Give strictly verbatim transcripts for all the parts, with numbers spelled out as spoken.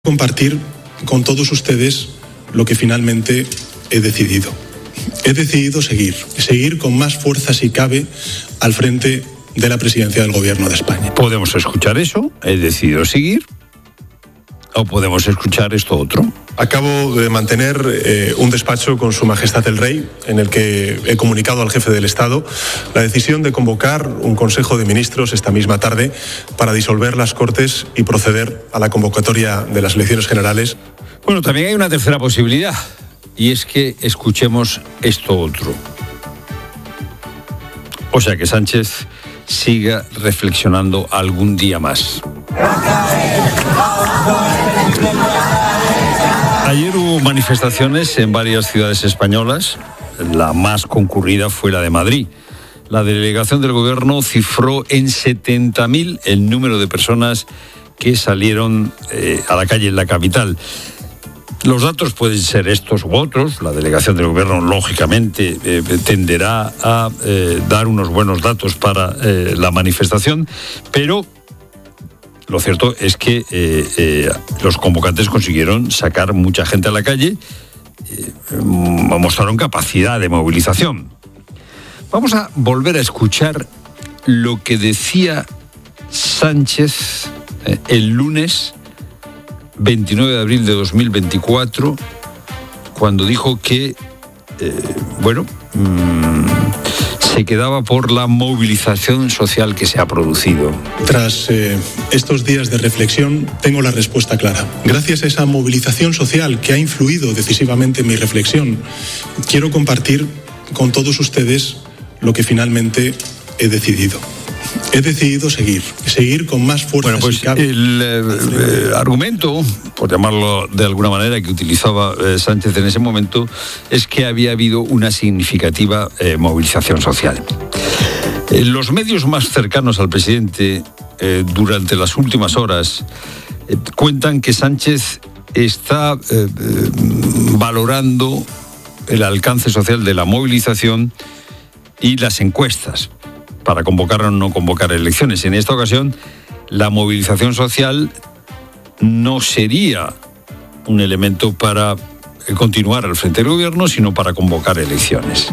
Compartir con todos ustedes lo que finalmente he decidido. He decidido seguir, seguir con más fuerza si cabe al frente de la presidencia del Gobierno de España. Podemos escuchar eso, he decidido seguir, o podemos escuchar esto otro. Acabo de mantener eh, un despacho con Su Majestad el Rey, en el que he comunicado al jefe del Estado la decisión de convocar un Consejo de Ministros esta misma tarde para disolver las Cortes y proceder a la convocatoria de las elecciones generales. Bueno, también hay una tercera posibilidad, y es que escuchemos esto otro. O sea, que Sánchez siga reflexionando algún día más. Ayer hubo manifestaciones en varias ciudades españolas. La más concurrida fue la de Madrid. La delegación del gobierno cifró en setenta mil el número de personas que salieron eh, a la calle en la capital. Los datos pueden ser estos u otros. La delegación del gobierno, lógicamente, eh, tenderá a eh, dar unos buenos datos para eh, la manifestación, pero lo cierto es que eh, eh, los convocantes consiguieron sacar mucha gente a la calle, eh, mostraron capacidad de movilización. Vamos a volver a escuchar lo que decía Sánchez eh, el lunes veintinueve de abril de dos mil veinticuatro, cuando dijo que, eh, bueno, mmm, se quedaba por la movilización social que se ha producido. Tras eh, estos días de reflexión, tengo la respuesta clara. Gracias a esa movilización social que ha influido decisivamente en mi reflexión, quiero compartir con todos ustedes lo que finalmente he decidido. He decidido seguir, seguir con más fuerza. Bueno, pues si cabe. el eh, argumento, por llamarlo de alguna manera, que utilizaba eh, Sánchez en ese momento, es que había habido una significativa eh, movilización social. Eh, los medios más cercanos al presidente eh, durante las últimas horas eh, cuentan que Sánchez está eh, eh, valorando el alcance social de la movilización y las encuestas para convocar o no convocar elecciones. En esta ocasión, la movilización social no sería un elemento para continuar al frente del gobierno, sino para convocar elecciones.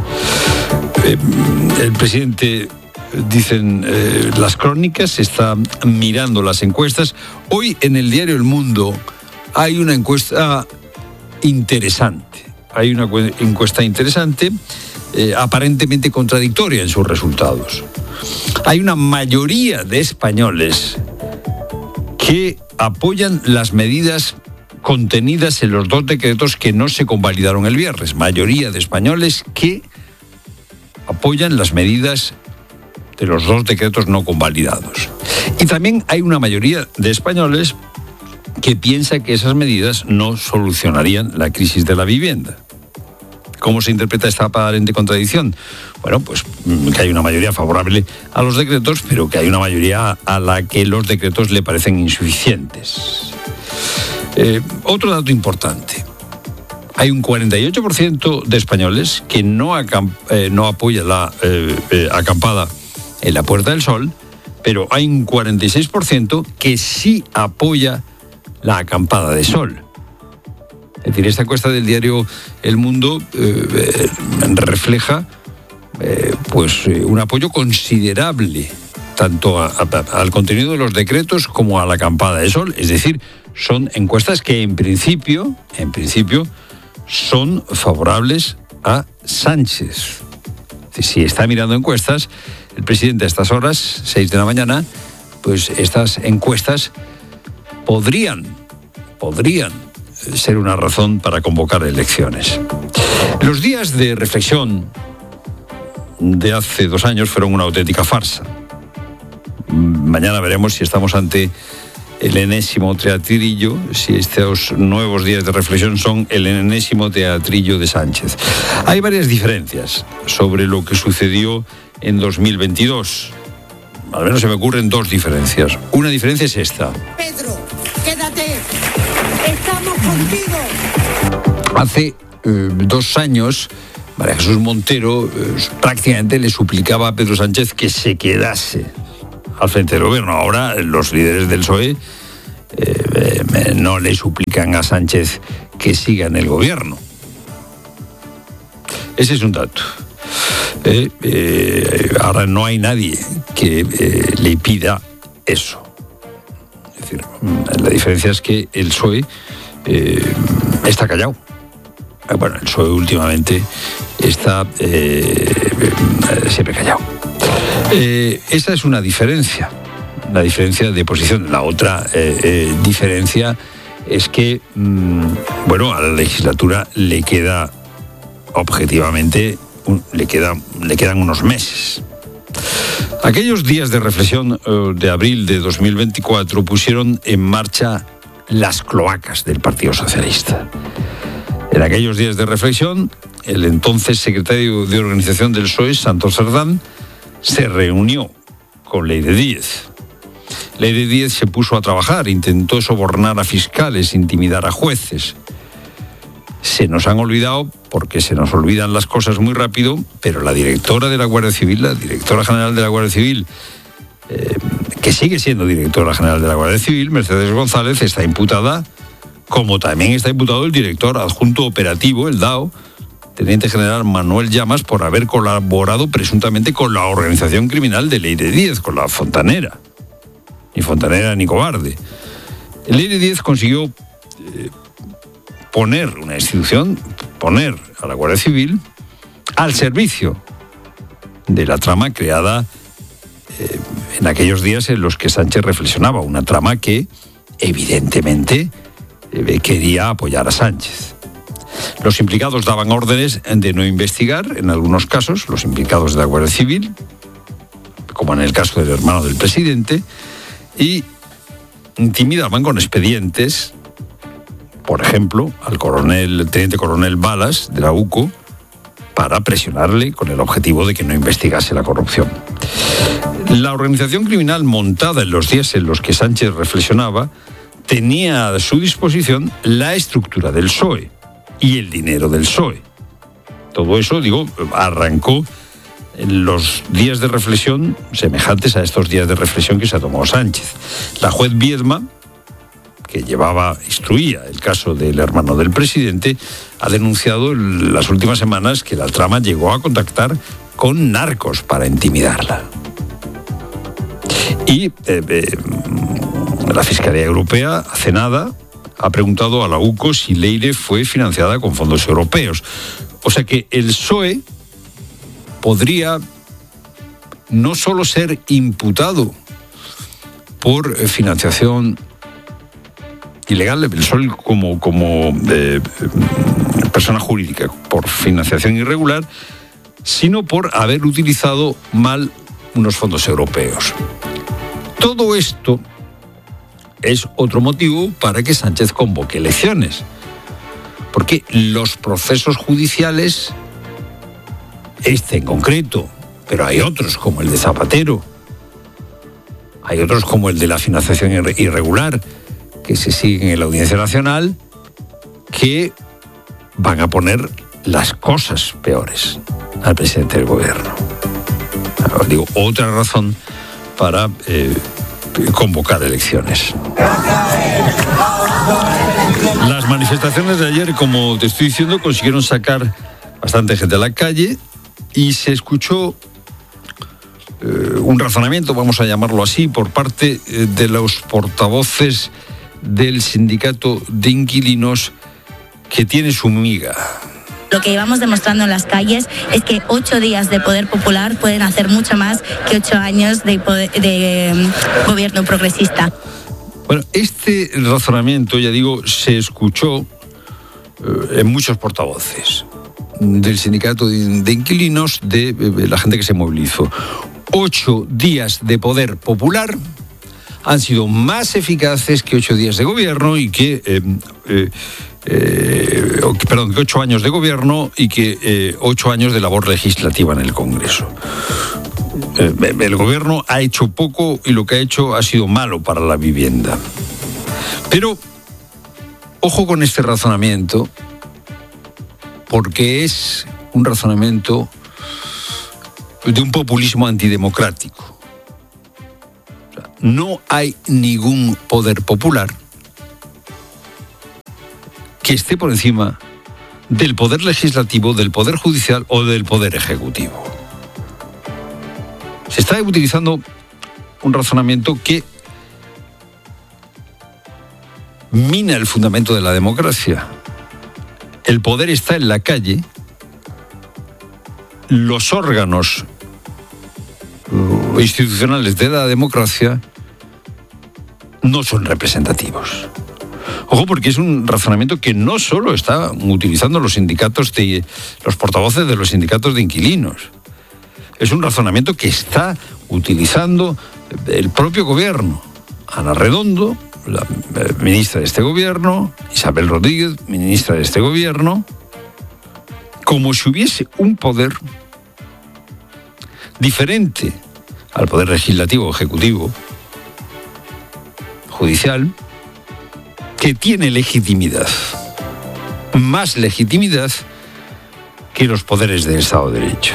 Eh, el presidente, dicen eh, las crónicas, está mirando las encuestas. Hoy en el diario El Mundo hay una encuesta interesante. Hay una encuesta interesante, eh, aparentemente contradictoria en sus resultados. Hay una mayoría de españoles que apoyan las medidas contenidas en los dos decretos que no se convalidaron el viernes. Mayoría de españoles que apoyan las medidas de los dos decretos no convalidados. Y también hay una mayoría de españoles que piensa que esas medidas no solucionarían la crisis de la vivienda. ¿Cómo se interpreta esta aparente contradicción? Bueno, pues que hay una mayoría favorable a los decretos, pero que hay una mayoría a la que los decretos le parecen insuficientes. Eh, otro dato importante. Hay un cuarenta y ocho por ciento de españoles que no, acamp- eh, no apoya la eh, eh, acampada en la Puerta del Sol, pero hay un cuarenta y seis por ciento que sí apoya la acampada de sol. Es decir, esta encuesta del diario El Mundo eh, refleja eh, pues, eh, un apoyo considerable tanto a, a, al contenido de los decretos como a la acampada de sol. Es decir, son encuestas que en principio, en principio son favorables a Sánchez. Si está mirando encuestas, el presidente a estas horas, seis de la mañana, pues estas encuestas podrían, podrían ser una razón para convocar elecciones. Los días de reflexión de hace dos años fueron una auténtica farsa. Mañana veremos si estamos ante el enésimo teatrillo, si estos nuevos días de reflexión son el enésimo teatrillo de Sánchez. Hay varias diferencias sobre lo que sucedió en dos mil veintidós. Al menos se me ocurren dos diferencias. Una diferencia es esta. Pedro, quédate. Estamos contigo. Hace eh, dos años, María Jesús Montero eh, prácticamente le suplicaba a Pedro Sánchez que se quedase al frente del gobierno. Ahora los líderes del P S O E eh, eh, no le suplican a Sánchez que siga en el gobierno. Ese es un dato. Eh, eh, ahora no hay nadie que eh, le pida eso. Es decir, la diferencia es que el P S O E eh, está callado. Bueno, el P S O E últimamente está eh, siempre callado. Eh, esa es una diferencia, una diferencia de posición. La otra eh, eh, diferencia es que, mmm, bueno, a la legislatura le queda objetivamente, un, le, queda, le quedan unos meses. Aquellos días de reflexión eh, de abril de dos mil veinticuatro pusieron en marcha las cloacas del Partido Socialista. En aquellos días de reflexión, el entonces secretario de Organización del P S O E, Santos Cerdán, se reunió con Leire Díez. Leire Díez se puso a trabajar, intentó sobornar a fiscales, intimidar a jueces. Se nos han olvidado, porque se nos olvidan las cosas muy rápido, pero la directora de la Guardia Civil, la directora general de la Guardia Civil, eh, que sigue siendo directora general de la Guardia Civil, Mercedes González, está imputada, como también está imputado el director adjunto operativo, el D A O, teniente general Manuel Llamas, por haber colaborado presuntamente con la organización criminal de Leire Díez, con la Fontanera. Ni Fontanera ni cobarde. Leire Díez consiguió eh, poner una institución, poner a la Guardia Civil al servicio de la trama creada eh, en aquellos días en los que Sánchez reflexionaba, una trama que evidentemente eh, quería apoyar a Sánchez. Los implicados daban órdenes de no investigar, en algunos casos, los implicados de la Guardia Civil, como en el caso del hermano del presidente, y intimidaban con expedientes, por ejemplo, al coronel, el teniente coronel Balas de la U C O, para presionarle con el objetivo de que no investigase la corrupción. La organización criminal montada en los días en los que Sánchez reflexionaba tenía a su disposición la estructura del P S O E y el dinero del P S O E. Todo eso, digo, arrancó en los días de reflexión semejantes a estos días de reflexión que se ha tomado Sánchez. La juez Viedma, que llevaba, instruía el caso del hermano del presidente, ha denunciado en las últimas semanas que la trama llegó a contactar con narcos para intimidarla. Y eh, eh, la Fiscalía Europea, hace nada, ha preguntado a la U C O si Leire fue financiada con fondos europeos. O sea que el P S O E podría no solo ser imputado por financiación ilegal, el P S O E como, como eh, persona jurídica, por financiación irregular, sino por haber utilizado mal unos fondos europeos. Todo esto es otro motivo para que Sánchez convoque elecciones, porque los procesos judiciales, este en concreto, pero hay otros como el de Zapatero, hay otros como el de la financiación irregular, que se siguen en la Audiencia Nacional, que van a poner las cosas peores al presidente del gobierno. Digo, otra razón para eh, convocar elecciones. Las manifestaciones de ayer, como te estoy diciendo, consiguieron sacar bastante gente a la calle y se escuchó eh, un razonamiento, vamos a llamarlo así, por parte eh, de los portavoces del sindicato de inquilinos, que tiene su miga. Lo que llevamos demostrando en las calles es que ocho días de poder popular pueden hacer mucho más que ocho años de, poder, de um, gobierno progresista. Bueno, este razonamiento, ya digo, se escuchó eh, en muchos portavoces del sindicato de, de inquilinos, de, de la gente que se movilizó. Ocho días de poder popular han sido más eficaces que ocho días de gobierno y que... Eh, eh, Eh, perdón, que ocho años de gobierno y que eh, ocho años de labor legislativa en el Congreso. Eh, el gobierno ha hecho poco y lo que ha hecho ha sido malo para la vivienda. Pero, ojo con este razonamiento, porque es un razonamiento de un populismo antidemocrático. O sea, no hay ningún poder popular que esté por encima del poder legislativo, del poder judicial o del poder ejecutivo. Se está utilizando un razonamiento que mina el fundamento de la democracia. El poder está en la calle, los órganos institucionales de la democracia no son representativos. Ojo, porque es un razonamiento que no solo están utilizando los sindicatos de los portavoces de los sindicatos de inquilinos. Es un razonamiento que está utilizando el propio gobierno. Ana Redondo, la ministra de este gobierno, Isabel Rodríguez, ministra de este gobierno, como si hubiese un poder diferente al poder legislativo, ejecutivo, judicial, que tiene legitimidad, más legitimidad que los poderes del Estado de Derecho.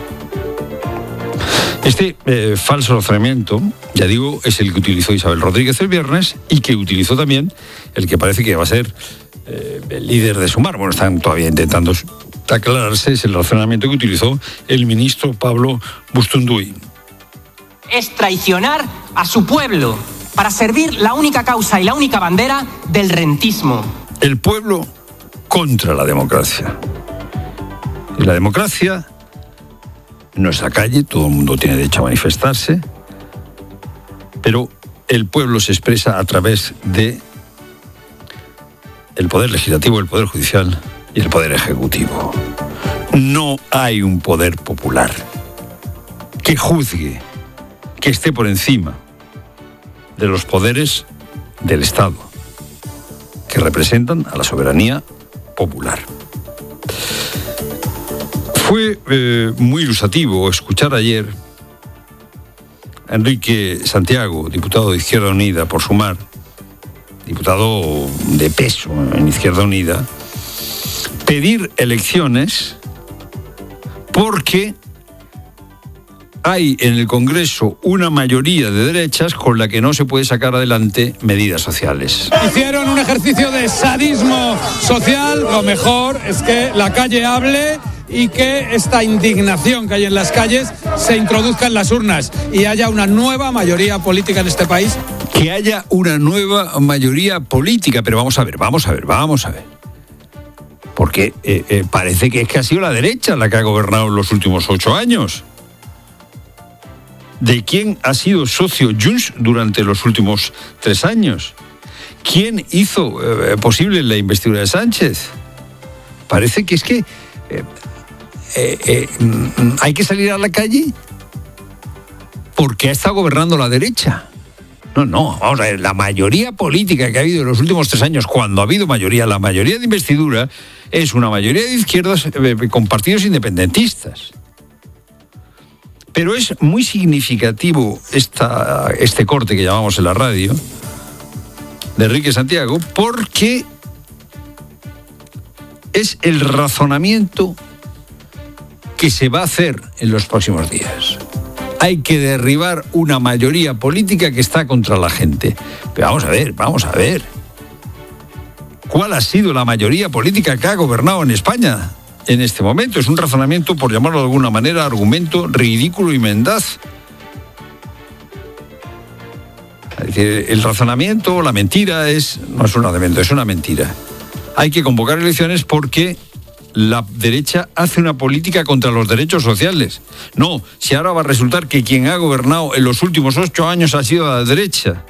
Este eh, falso razonamiento, ya digo, es el que utilizó Isabel Rodríguez el viernes y que utilizó también el que parece que va a ser eh, el líder de Sumar. Bueno, están todavía intentando aclararse, es el razonamiento que utilizó el ministro Pablo Bustunduy. Es traicionar a su pueblo para servir la única causa y la única bandera del rentismo. El pueblo contra la democracia. Y la democracia no es la calle, todo el mundo tiene derecho a manifestarse, pero el pueblo se expresa a través de el poder legislativo, el poder judicial y el poder ejecutivo. No hay un poder popular que juzgue, que esté por encima de los poderes del Estado, que representan a la soberanía popular. Fue eh, muy ilustrativo escuchar ayer a Enrique Santiago, diputado de Izquierda Unida por Sumar, diputado de peso en Izquierda Unida, pedir elecciones porque hay en el Congreso una mayoría de derechas con la que no se puede sacar adelante medidas sociales. Hicieron un ejercicio de sadismo social. Lo mejor es que la calle hable y que esta indignación que hay en las calles se introduzca en las urnas y haya una nueva mayoría política en este país. Que haya una nueva mayoría política, pero vamos a ver, vamos a ver, vamos a ver. Porque eh, eh, parece que es que ha sido la derecha la que ha gobernado en los últimos ocho años. ¿De quién ha sido socio Junts durante los últimos tres años? ¿Quién hizo eh, posible la investidura de Sánchez? Parece que es que eh, eh, eh, hay que salir a la calle porque ha estado gobernando la derecha. No, no, vamos a ver, la mayoría política que ha habido en los últimos tres años, cuando ha habido mayoría, la mayoría de investidura, es una mayoría de izquierdas eh, con partidos independentistas. Pero es muy significativo esta, este corte que llamamos en la radio de Enrique Santiago porque es el razonamiento que se va a hacer en los próximos días. Hay que derribar una mayoría política que está contra la gente. Pero vamos a ver, vamos a ver. ¿Cuál ha sido la mayoría política que ha gobernado en España en este momento? Es un razonamiento, por llamarlo de alguna manera, argumento ridículo y mendaz. Es decir, el razonamiento, la mentira, es no es un argumento, es una mentira. Hay que convocar elecciones porque la derecha hace una política contra los derechos sociales. No, si ahora va a resultar que quien ha gobernado en los últimos ocho años ha sido la derecha.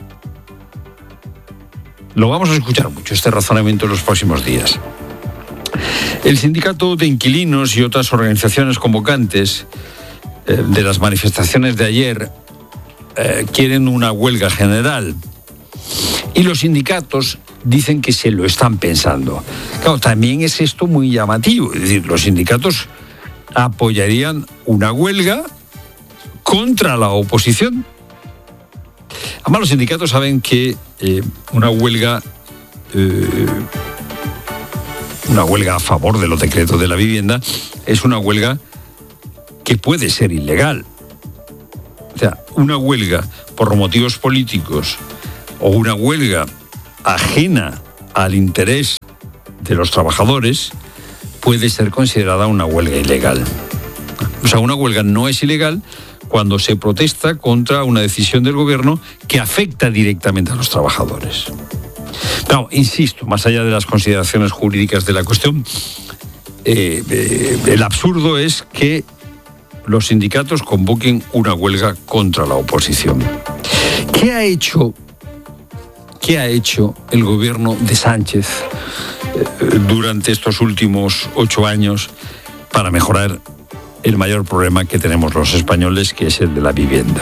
Lo vamos a escuchar mucho, este razonamiento, en los próximos días. El sindicato de inquilinos y otras organizaciones convocantes eh, de las manifestaciones de ayer eh, quieren una huelga general. Y los sindicatos dicen que se lo están pensando. Claro, también es esto muy llamativo. Es decir, los sindicatos apoyarían una huelga contra la oposición. Además, los sindicatos saben que eh, una huelga... Eh, una huelga a favor de los decretos de la vivienda es una huelga que puede ser ilegal. sea, una huelga por motivos políticos o una huelga ajena al interés de los trabajadores puede ser considerada una huelga ilegal. O sea, una huelga no es ilegal cuando se protesta contra una decisión del gobierno que afecta directamente a los trabajadores. No, insisto, más allá de las consideraciones jurídicas de la cuestión, eh, eh, el absurdo es que los sindicatos convoquen una huelga contra la oposición. ¿Qué ha hecho, qué ha hecho el gobierno de Sánchez eh, durante estos últimos ocho años para mejorar el mayor problema que tenemos los españoles, que es el de la vivienda?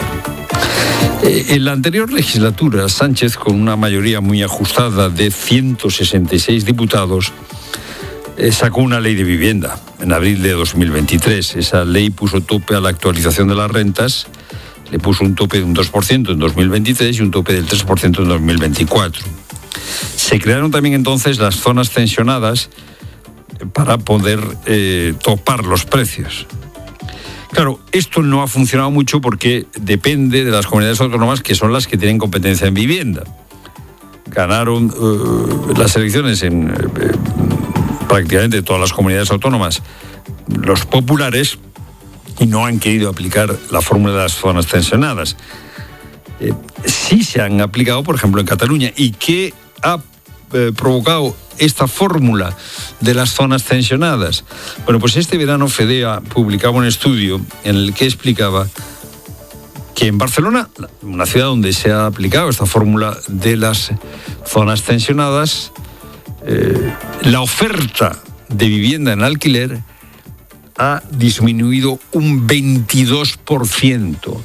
Eh, en la anterior legislatura, Sánchez, con una mayoría muy ajustada de ciento sesenta y seis diputados, eh, sacó una ley de vivienda en abril de dos mil veintitrés. Esa ley puso tope a la actualización de las rentas, le puso un tope de un dos por ciento en dos mil veintitrés y un tope del tres por ciento en dos mil veinticuatro. Se crearon también entonces las zonas tensionadas para poder eh, topar los precios. Claro, esto no ha funcionado mucho porque depende de las comunidades autónomas, que son las que tienen competencia en vivienda. Ganaron uh, las elecciones en eh, prácticamente todas las comunidades autónomas los populares y no han querido aplicar la fórmula de las zonas tensionadas. Eh, sí se han aplicado, por ejemplo, en Cataluña. ¿Y qué ha eh, provocado esta fórmula de las zonas tensionadas? Bueno, pues este verano FEDEA publicaba un estudio en el que explicaba que en Barcelona, una ciudad donde se ha aplicado esta fórmula de las zonas tensionadas, eh, la oferta de vivienda en alquiler ha disminuido un veintidós por ciento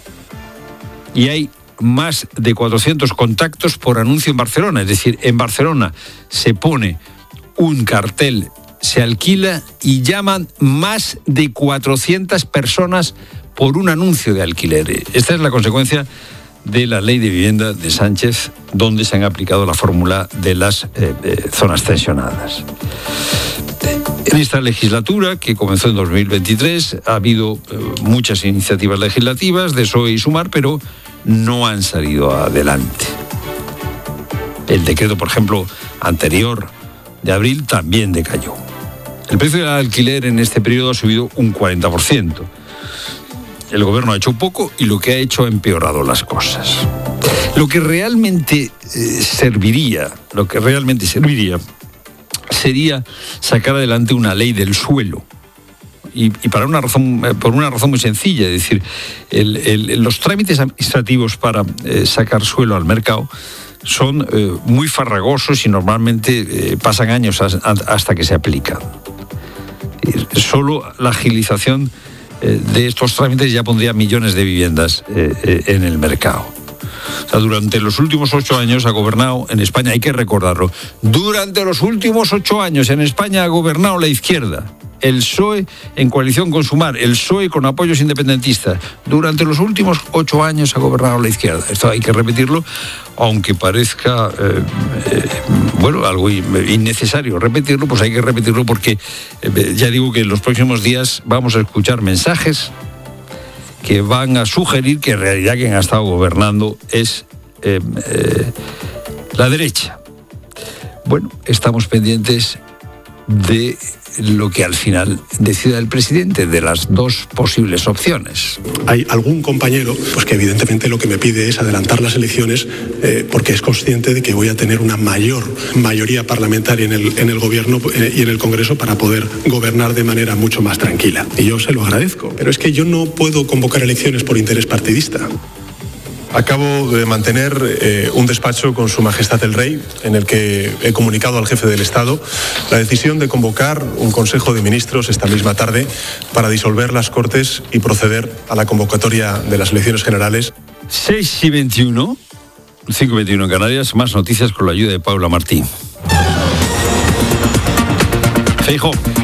y hay más de cuatrocientos contactos por anuncio en Barcelona. Es decir, en Barcelona se pone un cartel, se alquila y llaman más de cuatrocientas personas por un anuncio de alquiler. Esta es la consecuencia de la ley de vivienda de Sánchez, donde se han aplicado la fórmula de las eh, eh, zonas tensionadas. En esta legislatura, que comenzó en dos mil veintitrés, ha habido eh, muchas iniciativas legislativas de P S O E y Sumar, pero no han salido adelante. El decreto, por ejemplo, anterior de abril también decayó. El precio del alquiler en este periodo ha subido un cuarenta por ciento. El gobierno ha hecho poco y lo que ha hecho ha empeorado las cosas. Lo que realmente eh, serviría, lo que realmente serviría sería sacar adelante una ley del suelo. Y, y para una razón, por una razón muy sencilla, es decir, el, el, los trámites administrativos para eh, sacar suelo al mercado son eh, muy farragosos y normalmente eh, pasan años as, hasta que se aplican. Y solo la agilización eh, de estos trámites ya pondría millones de viviendas eh, eh, en el mercado. O sea, durante los últimos ocho años ha gobernado en España, hay que recordarlo, durante los últimos ocho años en España ha gobernado la izquierda. El P S O E en coalición con Sumar, el P S O E con apoyos independentistas. Durante los últimos ocho años ha gobernado la izquierda. Esto hay que repetirlo, aunque parezca, eh, eh, bueno, algo innecesario repetirlo, pues hay que repetirlo porque eh, ya digo que en los próximos días vamos a escuchar mensajes que van a sugerir que en realidad quien ha estado gobernando es eh, eh, la derecha. Bueno, estamos pendientes de lo que al final decida el presidente, de las dos posibles opciones. Hay algún compañero pues que evidentemente lo que me pide es adelantar las elecciones eh, porque es consciente de que voy a tener una mayor mayoría parlamentaria en el, en el gobierno eh, y en el Congreso para poder gobernar de manera mucho más tranquila. Y yo se lo agradezco. Pero es que yo no puedo convocar elecciones por interés partidista. Acabo de mantener eh, un despacho con Su Majestad el Rey, en el que he comunicado al jefe del Estado la decisión de convocar un Consejo de Ministros esta misma tarde para disolver las Cortes y proceder a la convocatoria de las elecciones generales. seis y veintiuno, cinco y veintiuno en Canarias, más noticias con la ayuda de Paula Martín. Feijóo.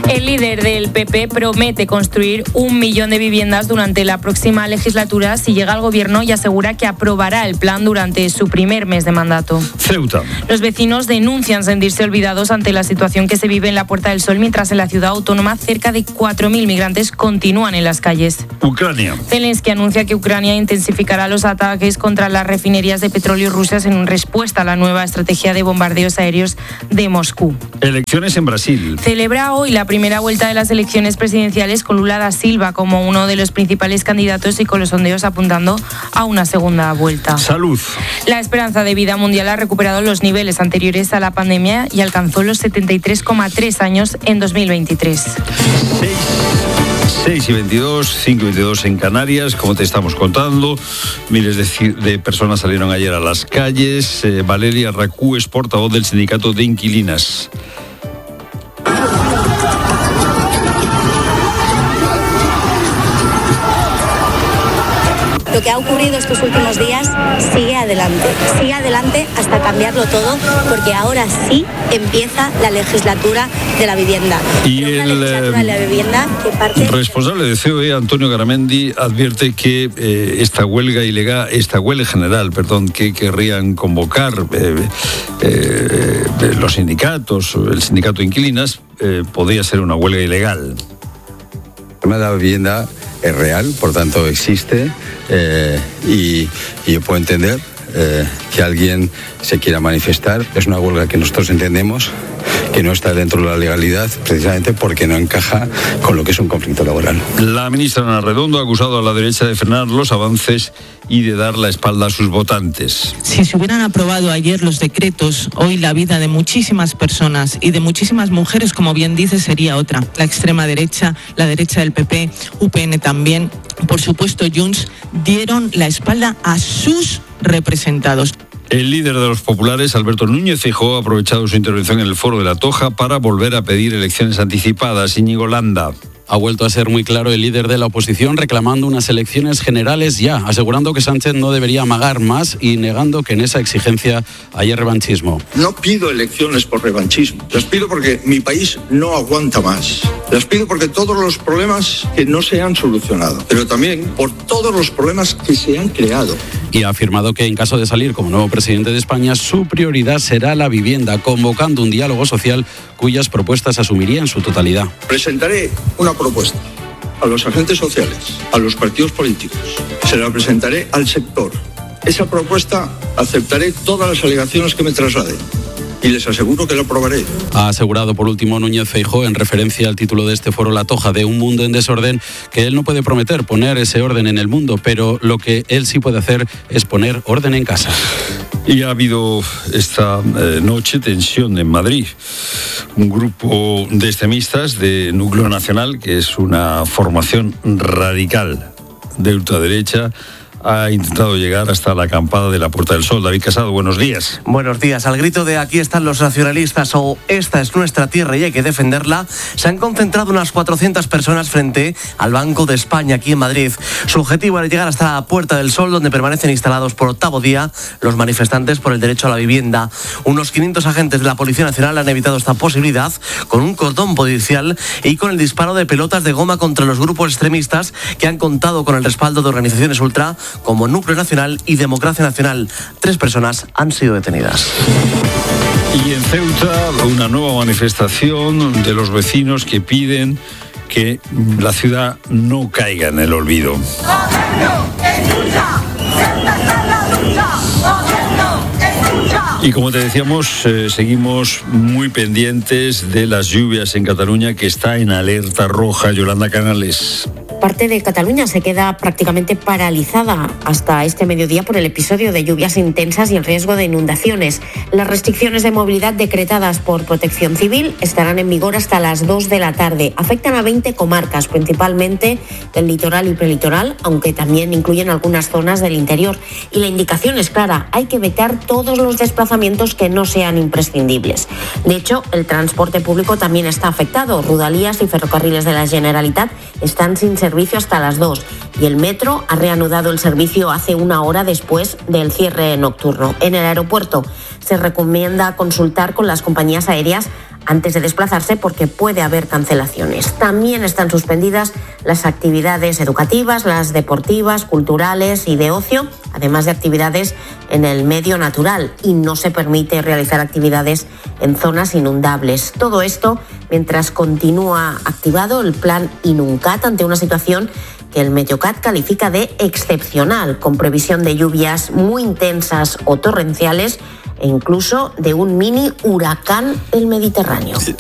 El líder del P P promete construir un millón de viviendas durante la próxima legislatura si llega al gobierno y asegura que aprobará el plan durante su primer mes de mandato. Ceuta. Los vecinos denuncian sentirse olvidados ante la situación que se vive en la Puerta del Sol, mientras en la ciudad autónoma cerca de cuatro mil migrantes continúan en las calles. Ucrania. Zelensky anuncia que Ucrania intensificará los ataques contra las refinerías de petróleo rusas en respuesta a la nueva estrategia de bombardeos aéreos de Moscú. Elecciones en Brasil. Celebra hoy la primera vuelta de las elecciones presidenciales con Lula da Silva como uno de los principales candidatos y con los sondeos apuntando a una segunda vuelta. Salud. La esperanza de vida mundial ha recuperado los niveles anteriores a la pandemia y alcanzó los setenta y tres coma tres años en dos mil veintitrés. seis y veintidós, cinco y veintidós en Canarias, como te estamos contando. Miles de, de personas salieron ayer a las calles. Eh, Valeria Racú es portavoz del sindicato de inquilinas. Lo que ha ocurrido estos últimos días sigue adelante, sigue adelante hasta cambiarlo todo, porque ahora sí empieza la legislatura de la vivienda. Y el de la vivienda que parte... responsable de C O E, Antonio Garamendi, advierte que eh, esta huelga ilegal, esta huelga general, perdón, que querrían convocar eh, eh, los sindicatos, el sindicato de inquilinas, eh, podría ser una huelga ilegal. El tema de la vivienda es real, por tanto existe, eh, y, y yo puedo entender eh, que alguien se quiera manifestar. Es una huelga que nosotros entendemos que no está dentro de la legalidad, precisamente porque no encaja con lo que es un conflicto laboral. La ministra Ana Redondo ha acusado a la derecha de frenar los avances y de dar la espalda a sus votantes. Si se hubieran aprobado ayer los decretos, hoy la vida de muchísimas personas y de muchísimas mujeres, como bien dice, sería otra. La extrema derecha, la derecha del P P, U P N también, por supuesto Junts, dieron la espalda a sus representados. El líder de los populares, Alberto Núñez Feijóo, ha aprovechado su intervención en el Foro de la Toja para volver a pedir elecciones anticipadas. Íñigo Landa. Ha vuelto a ser muy claro el líder de la oposición reclamando unas elecciones generales ya, asegurando que Sánchez no debería amagar más y negando que en esa exigencia haya revanchismo. No pido elecciones por revanchismo, las pido porque mi país no aguanta más. Las pido porque todos los problemas que no se han solucionado, pero también por todos los problemas que se han creado. Y ha afirmado que en caso de salir como nuevo presidente de España, su prioridad será la vivienda, convocando un diálogo social cuyas propuestas asumiría en su totalidad. Presentaré una propuesta a los agentes sociales, a los partidos políticos, se la presentaré al sector. Esa propuesta aceptaré todas las alegaciones que me trasladen y les aseguro que la aprobaré. Ha asegurado por último Núñez Feijóo, en referencia al título de este foro La Toja, de Un mundo en desorden, que él no puede prometer poner ese orden en el mundo, pero lo que él sí puede hacer es poner orden en casa. Y ha habido esta eh, noche tensión en Madrid. Un grupo de extremistas de Núcleo Nacional, que es una formación radical de ultraderecha, ha intentado llegar hasta la acampada de la Puerta del Sol. David Casado, buenos días. Buenos días. Al grito de aquí están los nacionalistas o esta es nuestra tierra y hay que defenderla, se han concentrado unas cuatrocientas personas frente al Banco de España aquí en Madrid. Su objetivo era llegar hasta la Puerta del Sol, donde permanecen instalados por octavo día los manifestantes por el derecho a la vivienda. Unos quinientos agentes de la Policía Nacional han evitado esta posibilidad con un cordón policial y con el disparo de pelotas de goma contra los grupos extremistas que han contado con el respaldo de organizaciones ultra como Núcleo Nacional y Democracia Nacional. Tres personas han sido detenidas. Y en Ceuta, una nueva manifestación de los vecinos que piden que la ciudad no caiga en el olvido. Y como te decíamos, eh, seguimos muy pendientes de las lluvias en Cataluña, que está en alerta roja. Yolanda Canales. Parte de Cataluña se queda prácticamente paralizada hasta este mediodía por el episodio de lluvias intensas y el riesgo de inundaciones. Las restricciones de movilidad decretadas por Protección Civil estarán en vigor hasta las dos de la tarde. Afectan a veinte comarcas, principalmente del litoral y prelitoral, aunque también incluyen algunas zonas del interior. Y la indicación es clara: hay que vetar todos los desplazamientos que no sean imprescindibles. De hecho, el transporte público también está afectado. Rodalías y ferrocarriles de la Generalitat están sin servicio hasta las dos y el metro ha reanudado el servicio hace una hora después del cierre nocturno. En el aeropuerto se recomienda consultar con las compañías aéreas antes de desplazarse porque puede haber cancelaciones. También están suspendidas las actividades educativas, las deportivas, culturales y de ocio, además de actividades en el medio natural, y no se permite realizar actividades en zonas inundables. Todo esto mientras continúa activado el plan Inuncat ante una situación que el Meteocat califica de excepcional, con previsión de lluvias muy intensas o torrenciales e incluso de un mini huracán del Mediterráneo.